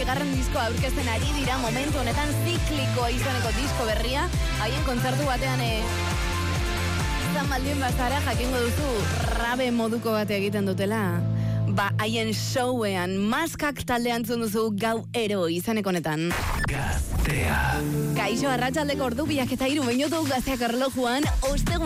bigarren diskoa aurkezten ari dira momentu honetan ziklikoa izaneko disko berria. Haien kontzertu batean izan baldin bazara jakingo duzu rabe moduko bate egiten dutela. Haien showean maskak taldean duzu gau ero izaneko honetan. Gaztea. Kaixo, arratsaldeko ordu biak eta 3 minutu Gazteak erlojuan. Ostegun